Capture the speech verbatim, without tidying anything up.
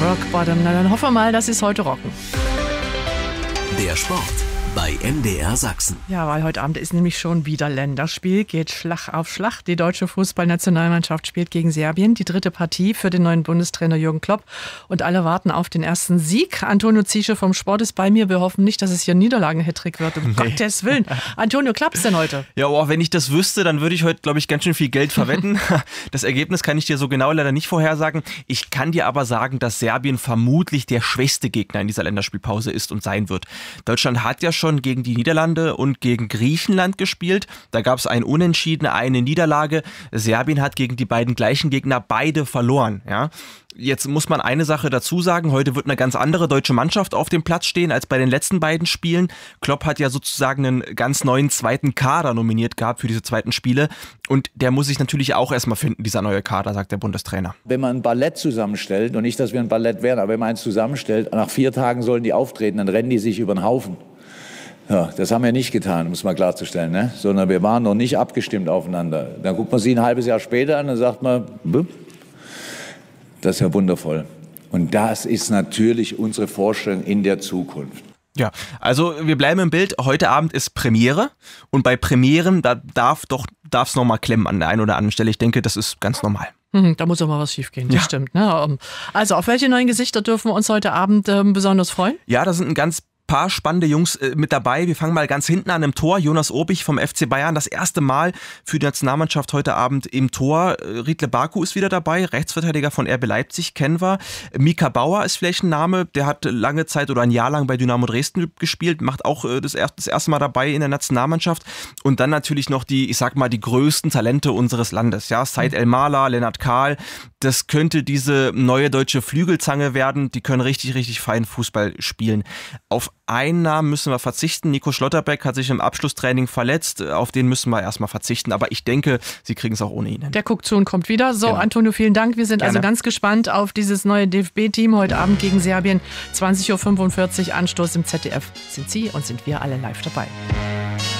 Rock Bottom. Na, dann hoffen wir mal, dass sie es heute rocken. Der Sport bei M D R Sachsen. Ja, weil heute Abend ist nämlich schon wieder Länderspiel, geht Schlag auf Schlag. Die deutsche Fußballnationalmannschaft spielt gegen Serbien, die dritte Partie für den neuen Bundestrainer Jürgen Klopp. Und alle warten auf den ersten Sieg. Antonio Ziesche vom Sport ist bei mir. Wir hoffen nicht, dass es hier ein Niederlagen-Hattrick wird, um nee. Gottes Willen. Antonio, klappt's denn heute? Ja, oh, wenn ich das wüsste, dann würde ich heute, glaube ich, ganz schön viel Geld verwetten. Das Ergebnis kann ich dir so genau leider nicht vorhersagen. Ich kann dir aber sagen, dass Serbien vermutlich der schwächste Gegner in dieser Länderspielpause ist und sein wird. Deutschland hat ja schon gegen die Niederlande und gegen Griechenland gespielt. Da gab es ein Unentschieden, eine Niederlage. Serbien hat gegen die beiden gleichen Gegner beide verloren. Ja? Jetzt muss man eine Sache dazu sagen, heute wird eine ganz andere deutsche Mannschaft auf dem Platz stehen als bei den letzten beiden Spielen. Klopp hat ja sozusagen einen ganz neuen zweiten Kader nominiert gehabt für diese zweiten Spiele und der muss sich natürlich auch erstmal finden, dieser neue Kader, sagt der Bundestrainer. Wenn man ein Ballett zusammenstellt, und nicht, dass wir ein Ballett wären, aber wenn man eins zusammenstellt, nach vier Tagen sollen die auftreten, dann rennen die sich über den Haufen. Ja, das haben wir nicht getan, um es mal klarzustellen, ne? Sondern wir waren noch nicht abgestimmt aufeinander. Dann guckt man sie ein halbes Jahr später an und sagt man, das ist ja wundervoll. Und das ist natürlich unsere Vorstellung in der Zukunft. Ja, also wir bleiben im Bild. Heute Abend ist Premiere und bei Premieren, da darf doch darf es nochmal klemmen an der einen oder anderen Stelle. Ich denke, das ist ganz normal. Hm, da muss auch mal was schief gehen, das ja. stimmt. Ne? Also auf welche neuen Gesichter dürfen wir uns heute Abend ähm, besonders freuen? Ja, da sind ein ganz paar spannende Jungs äh, mit dabei. Wir fangen mal ganz hinten an im Tor. Jonas Obich vom F C Bayern, das erste Mal für die Nationalmannschaft heute Abend im Tor. Äh, Riedle Baku ist wieder dabei, Rechtsverteidiger von R B Leipzig, kennen wir. Mika Bauer ist vielleicht ein Name, der hat lange Zeit oder ein Jahr lang bei Dynamo Dresden gespielt, macht auch äh, das, er- das erste Mal dabei in der Nationalmannschaft. Und dann natürlich noch die, ich sag mal, die größten Talente unseres Landes. Ja, Said El-Mala, Lennart Kahl, das könnte diese neue deutsche Flügelzange werden. Die können richtig, richtig fein Fußball spielen. Auf einen Namen müssen wir verzichten. Nico Schlotterbeck hat sich im Abschlusstraining verletzt. Auf den müssen wir erstmal verzichten. Aber ich denke, sie kriegen es auch ohne ihn hin. Der guckt zu und kommt wieder. So, genau. Antonio, vielen Dank. Wir sind Gerne. also ganz gespannt auf dieses neue D F B-Team heute Abend gegen Serbien. zwanzig Uhr fünfundvierzig Anstoß im Z D F. Sind Sie und sind wir alle live dabei.